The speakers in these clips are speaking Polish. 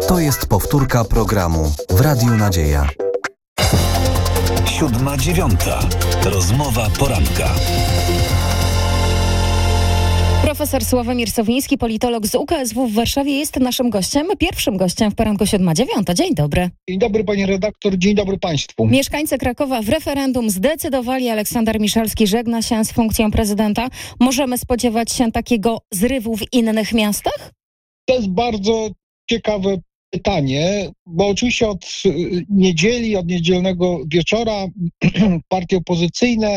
To jest powtórka programu w Radiu Nadzieja. 7:09. Rozmowa poranka. Profesor Sławomir Sowiński, politolog z UKSW w Warszawie, jest naszym gościem, pierwszym gościem w poranku 7:09. Dzień dobry. Dzień dobry, panie redaktor, dzień dobry państwu. Mieszkańcy Krakowa w referendum zdecydowali, Aleksander Miszalski żegna się z funkcją prezydenta. Możemy spodziewać się takiego zrywu w innych miastach? To jest bardzo ciekawe pytanie, bo oczywiście od niedzieli, od niedzielnego wieczora partie opozycyjne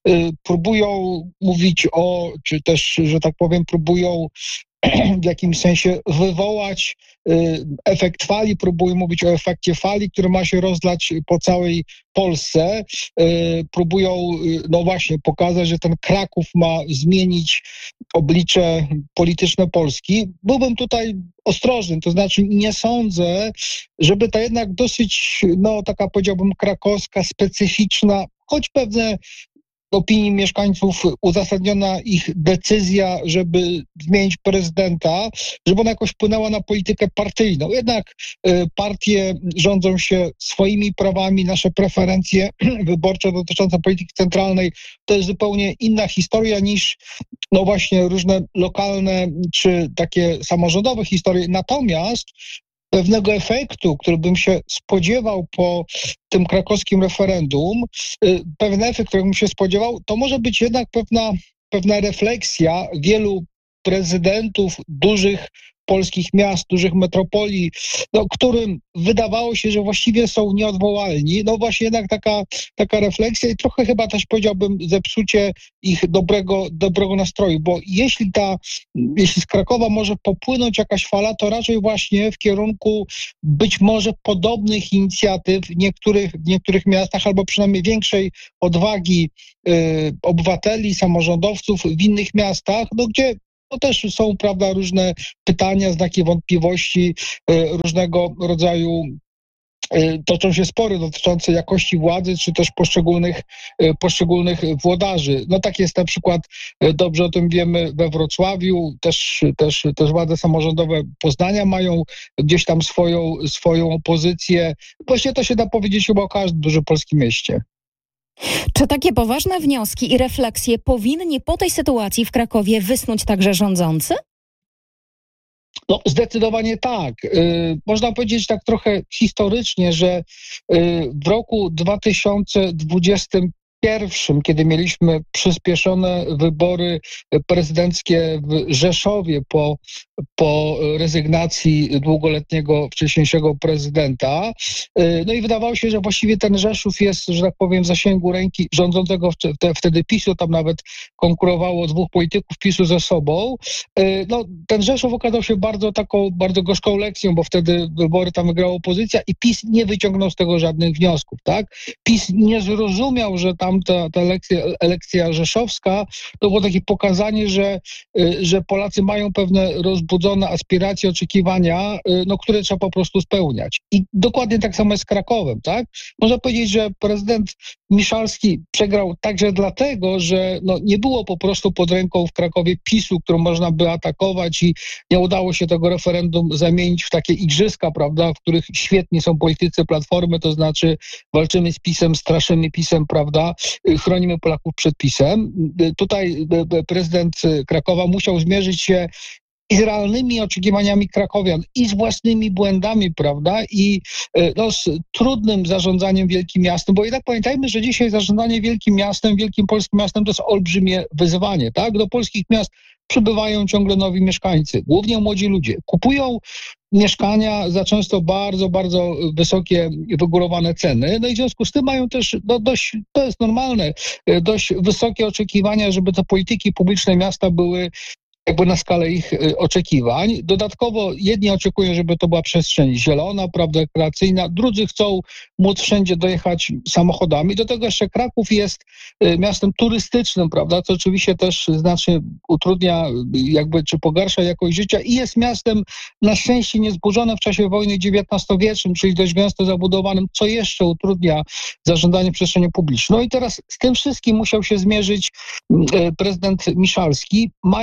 próbują mówić czy też, że tak powiem, próbują w jakimś sensie wywołać efekt fali, próbują mówić o efekcie fali, który ma się rozlać po całej Polsce. Próbują, no właśnie, pokazać, że ten Kraków ma zmienić oblicze polityczne Polski. Byłbym tutaj ostrożny, to znaczy nie sądzę, żeby ta jednak dosyć, taka powiedziałbym krakowska, specyficzna, choć pewne opinii mieszkańców uzasadniona ich decyzja, żeby zmienić prezydenta, żeby ona jakoś wpłynęła na politykę partyjną. Jednak partie rządzą się swoimi prawami, nasze preferencje wyborcze dotyczące polityki centralnej to jest zupełnie inna historia niż właśnie różne lokalne czy takie samorządowe historie. Natomiast pewnego efektu, który bym się spodziewał po tym krakowskim referendum, pewien efekt, którego bym się spodziewał, to może być jednak pewna refleksja wielu prezydentów dużych polskich miast, dużych metropolii, którym wydawało się, że właściwie są nieodwołalni. Właśnie jednak taka refleksja i trochę chyba też powiedziałbym zepsucie ich dobrego nastroju, bo jeśli z Krakowa może popłynąć jakaś fala, to raczej właśnie w kierunku być może podobnych inicjatyw w niektórych miastach, albo przynajmniej większej odwagi obywateli, samorządowców w innych miastach, gdzie też są, prawda, różne pytania, znaki wątpliwości, różnego rodzaju toczą się spory dotyczące jakości władzy, czy też poszczególnych włodarzy. Tak jest na przykład, dobrze o tym wiemy, we Wrocławiu, też władze samorządowe Poznania mają gdzieś tam swoją pozycję. Właściwie to się da powiedzieć chyba o każdym dużym polskim mieście. Czy takie poważne wnioski i refleksje powinni po tej sytuacji w Krakowie wysnuć także rządzący? Zdecydowanie tak. Można powiedzieć tak trochę historycznie, że w roku 2021, kiedy mieliśmy przyspieszone wybory prezydenckie w Rzeszowie po rezygnacji długoletniego, wcześniejszego prezydenta. I wydawało się, że właściwie ten Rzeszów jest, że tak powiem, w zasięgu ręki rządzącego wtedy PiS-u. Tam nawet konkurowało dwóch polityków PiS-u ze sobą. Ten Rzeszów okazał się bardzo gorzką lekcją, bo wtedy wybory tam wygrała opozycja i PiS nie wyciągnął z tego żadnych wniosków, tak? PiS nie zrozumiał, że tam ta elekcja rzeszowska to było takie pokazanie, że Polacy mają pewne rozbudzone aspiracje, oczekiwania, które trzeba po prostu spełniać. I dokładnie tak samo jest z Krakowem, tak? Można powiedzieć, że prezydent Miszalski przegrał także dlatego, że nie było po prostu pod ręką w Krakowie PiS-u, którą można by atakować i nie udało się tego referendum zamienić w takie igrzyska, prawda, w których świetni są politycy Platformy, to znaczy walczymy z PiS-em, straszymy PiS-em, prawda, chronimy Polaków przed PiS-em. Tutaj prezydent Krakowa musiał zmierzyć się i z realnymi oczekiwaniami krakowian, i z własnymi błędami, prawda, i z trudnym zarządzaniem wielkim miastem, bo jednak pamiętajmy, że dzisiaj zarządzanie wielkim miastem, wielkim polskim miastem to jest olbrzymie wyzwanie, tak? Do polskich miast przybywają ciągle nowi mieszkańcy, głównie młodzi ludzie. Kupują mieszkania za często bardzo, bardzo wysokie, wygórowane ceny. I w związku z tym mają też dość, to jest normalne, dość wysokie oczekiwania, żeby te polityki publiczne miasta były jakby na skalę ich oczekiwań. Dodatkowo jedni oczekują, żeby to była przestrzeń zielona, prawda, rekreacyjna, drudzy chcą móc wszędzie dojechać samochodami. Do tego jeszcze Kraków jest miastem turystycznym, prawda, co oczywiście też znacznie utrudnia czy pogarsza jakość życia i jest miastem na szczęście niezburzone w czasie wojny XIX-wiecznej, czyli dość gęsto zabudowanym, co jeszcze utrudnia zarządzanie przestrzenią publiczną. I teraz z tym wszystkim musiał się zmierzyć prezydent Miszalski, mając jeszcze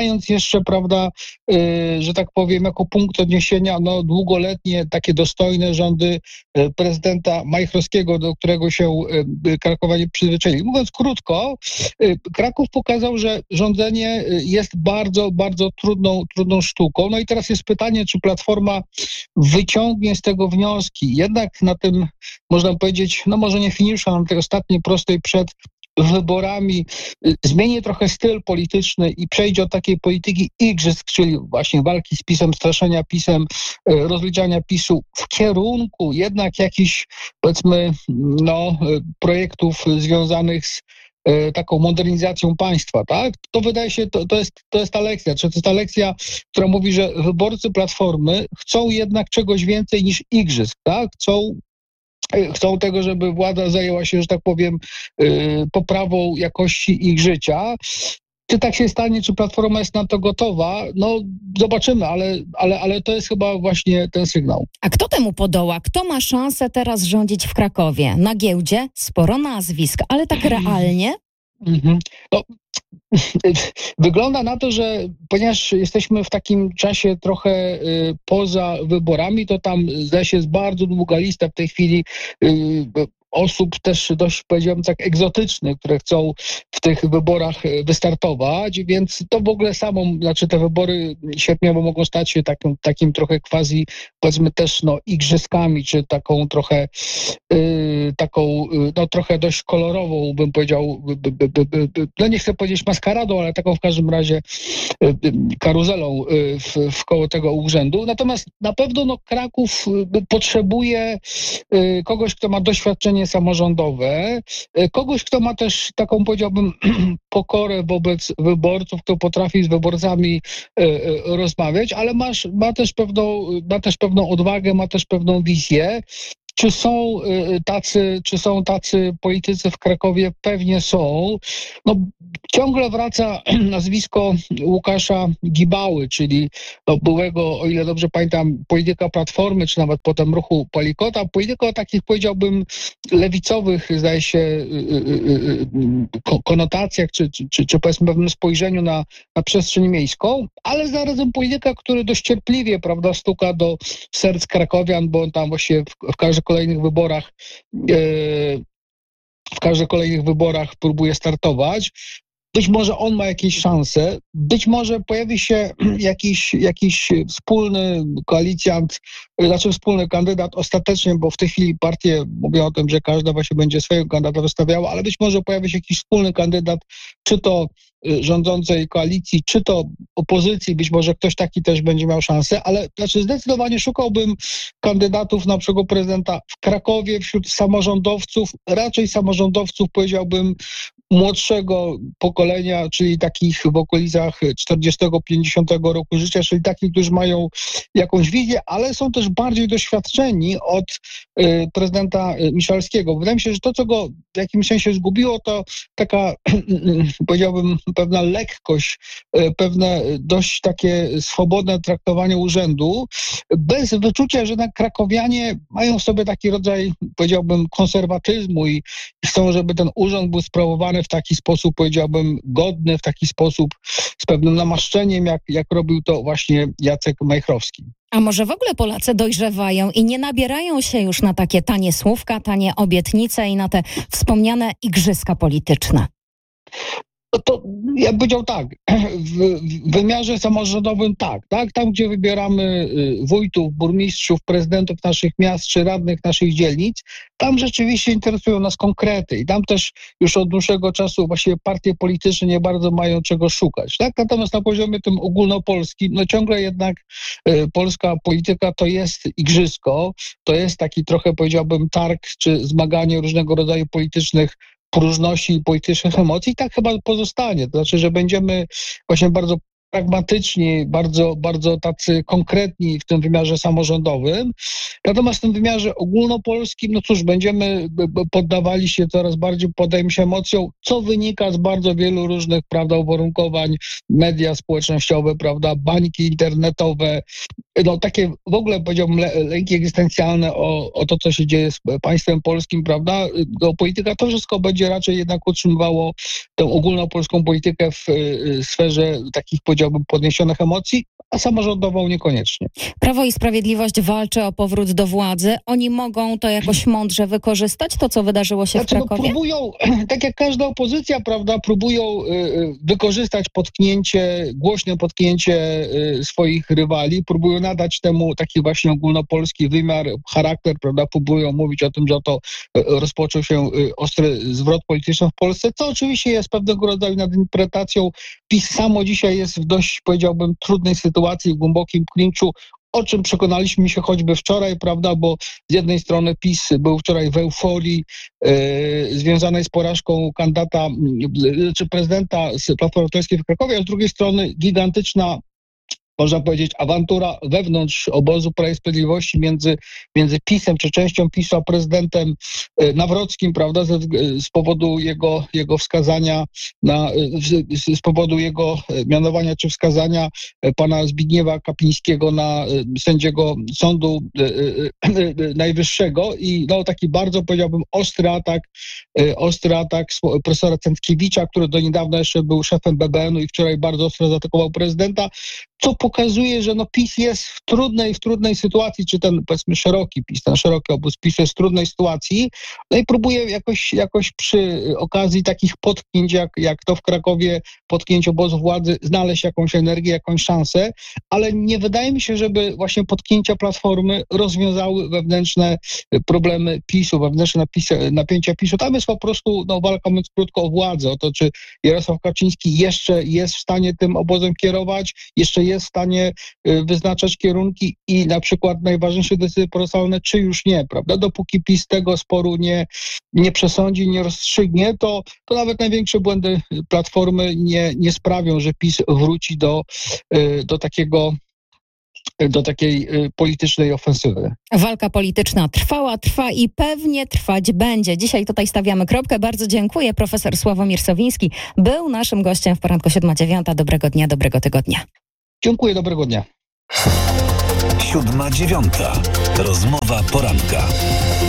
jeszcze, prawda, że tak powiem, jako punkt odniesienia, no, długoletnie, takie dostojne rządy prezydenta Majchrowskiego, do którego się krakowianie przyzwyczaili. Mówiąc krótko, Kraków pokazał, że rządzenie jest bardzo, bardzo trudną sztuką. No i teraz jest pytanie, czy Platforma wyciągnie z tego wnioski. Jednak na tym, można powiedzieć, no może nie finiszu, ale na tej ostatniej prostej przed wyborami zmieni trochę styl polityczny i przejdzie od takiej polityki igrzysk, czyli właśnie walki z PiS-em, straszenia PiS-em, rozliczania PiS-u w kierunku jednak jakichś, powiedzmy, no, projektów związanych z taką modernizacją państwa, tak? To wydaje się, to jest ta lekcja. Czy to jest ta lekcja, która mówi, że wyborcy Platformy chcą jednak czegoś więcej niż igrzysk, tak? Chcą tego, żeby władza zajęła się, że tak powiem, poprawą jakości ich życia. Czy tak się stanie, czy Platforma jest na to gotowa? No zobaczymy, ale to jest chyba właśnie ten sygnał. A kto temu podoła? Kto ma szansę teraz rządzić w Krakowie? Na giełdzie sporo nazwisk, ale tak realnie? No, wygląda na to, że ponieważ jesteśmy w takim czasie trochę poza wyborami, to tam zdaje się jest bardzo długa lista w tej chwili osób też dość, powiedziałbym tak, egzotycznych, które chcą w tych wyborach wystartować, więc to w ogóle znaczy te wybory sierpniowe mogą stać się takim trochę quasi, powiedzmy też, no, igrzyskami, czy taką trochę no trochę dość kolorową, bym powiedział, no nie chcę powiedzieć maskaradą, ale taką w każdym razie karuzelą w koło tego urzędu. Natomiast na pewno no, Kraków potrzebuje kogoś, kto ma doświadczenie samorządowe, kogoś, kto ma też taką, powiedziałbym, pokorę wobec wyborców, kto potrafi z wyborcami rozmawiać, ale ma też pewną odwagę, ma też pewną wizję. Czy są tacy politycy w Krakowie? Pewnie są. No, ciągle wraca nazwisko Łukasza Gibały, czyli no, byłego, o ile dobrze pamiętam, polityka Platformy, czy nawet potem ruchu Palikota. Polityka o takich, powiedziałbym, lewicowych, zdaje się, konotacjach, czy powiedzmy pewnym spojrzeniu na przestrzeń miejską, ale zarazem polityka, który dość cierpliwie, prawda, stuka do serc krakowian, bo on tam właśnie w każdych kolejnych wyborach próbuje startować. Być może on ma jakieś szanse, być może pojawi się jakiś wspólny koalicjant, znaczy wspólny kandydat ostatecznie, bo w tej chwili partie mówią o tym, że każda właśnie będzie swojego kandydata wystawiała, ale być może pojawi się jakiś wspólny kandydat, czy to rządzącej koalicji, czy to opozycji, być może ktoś taki też będzie miał szansę, ale znaczy zdecydowanie szukałbym kandydatów na przykład prezydenta w Krakowie wśród samorządowców, raczej samorządowców, powiedziałbym, młodszego pokolenia, czyli takich w okolicach 40-50 roku życia, czyli takich, którzy mają jakąś wizję, ale są też bardziej doświadczeni od prezydenta Miszalskiego. Wydaje mi się, że to, co go w jakimś sensie zgubiło, to taka, powiedziałbym, pewna lekkość, pewne dość takie swobodne traktowanie urzędu, bez wyczucia, że jednak krakowianie mają w sobie taki rodzaj, powiedziałbym, konserwatyzmu i chcą, żeby ten urząd był sprawowany w taki sposób, powiedziałbym, godny, w taki sposób z pewnym namaszczeniem, jak robił to właśnie Jacek Majchrowski. A może w ogóle Polacy dojrzewają i nie nabierają się już na takie tanie słówka, tanie obietnice i na te wspomniane igrzyska polityczne? To ja bym powiedział tak, w wymiarze samorządowym tak, tam gdzie wybieramy wójtów, burmistrzów, prezydentów naszych miast czy radnych naszych dzielnic, tam rzeczywiście interesują nas konkrety i tam też już od dłuższego czasu właśnie partie polityczne nie bardzo mają czego szukać, tak? Natomiast na poziomie tym ogólnopolskim, no ciągle jednak polska polityka to jest igrzysko, to jest taki trochę, powiedziałbym, targ czy zmaganie różnego rodzaju politycznych próżności i politycznych emocji, tak chyba pozostanie. To znaczy, że będziemy właśnie bardzo pragmatyczni, bardzo, bardzo tacy konkretni w tym wymiarze samorządowym. Natomiast w tym wymiarze ogólnopolskim, no cóż, będziemy poddawali się coraz bardziej, poddajemy się emocjom, co wynika z bardzo wielu różnych, prawda, uwarunkowań, media społecznościowe, prawda, bańki internetowe, takie w ogóle, powiedziałbym, lęki egzystencjalne o to, co się dzieje z państwem polskim, prawda? Geopolityka, to wszystko będzie raczej jednak utrzymywało tę ogólnopolską politykę w sferze takich, powiedziałbym, podniesionych emocji, a samorządową niekoniecznie. Prawo i Sprawiedliwość walczy o powrót do władzy. Oni mogą to jakoś mądrze wykorzystać, to co wydarzyło się w Krakowie? Próbują, tak jak każda opozycja, prawda, próbują wykorzystać głośne potknięcie swoich rywali, próbują nadać temu taki właśnie ogólnopolski wymiar, charakter, prawda, próbują mówić o tym, że oto rozpoczął się ostry zwrot polityczny w Polsce, co oczywiście jest pewnego rodzaju nadinterpretacją. PiS samo dzisiaj jest w dość, powiedziałbym, trudnej sytuacji, w głębokim klinczu, o czym przekonaliśmy się choćby wczoraj, prawda, bo z jednej strony PiS był wczoraj w euforii związanej z porażką kandydata, czy prezydenta z Platformy Obywatelskiej w Krakowie, a z drugiej strony gigantyczna, można powiedzieć, awantura wewnątrz obozu Prawa i Sprawiedliwości między PiS-em, czy częścią PiS-u, a prezydentem Nawrockim, prawda, z powodu jego wskazania, z powodu jego mianowania czy wskazania pana Zbigniewa Kapińskiego na sędziego Sądu Najwyższego i taki bardzo, powiedziałbym, ostry atak profesora Cęckiewicza, który do niedawna jeszcze był szefem BBN-u i wczoraj bardzo ostro zaatakował prezydenta, co pokazuje, że PiS jest w trudnej sytuacji, czy ten, powiedzmy, szeroki PiS, ten szeroki obóz PiS jest w trudnej sytuacji, i próbuje jakoś przy okazji takich potknięć, jak to w Krakowie, potknięć obozu władzy, znaleźć jakąś energię, jakąś szansę, ale nie wydaje mi się, żeby właśnie potknięcia Platformy rozwiązały wewnętrzne problemy PiS-u, wewnętrzne napięcia PiS-u. Tam jest po prostu walka, mówiąc krótko, o władzę, o to, czy Jarosław Kaczyński jeszcze jest w stanie tym obozem kierować, jeszcze jest w stanie wyznaczać kierunki i na przykład najważniejsze decyzje personalne, czy już nie, prawda? Dopóki PiS tego sporu nie przesądzi, nie rozstrzygnie, to nawet największe błędy Platformy nie sprawią, że PiS wróci do takiej politycznej ofensywy. Walka polityczna trwa i pewnie trwać będzie. Dzisiaj tutaj stawiamy kropkę. Bardzo dziękuję. Profesor Sławomir Sowiński był naszym gościem w poranku 7:09. Dobrego dnia, dobrego tygodnia. Dziękuję, dobrego dnia. 7:09. Rozmowa poranka.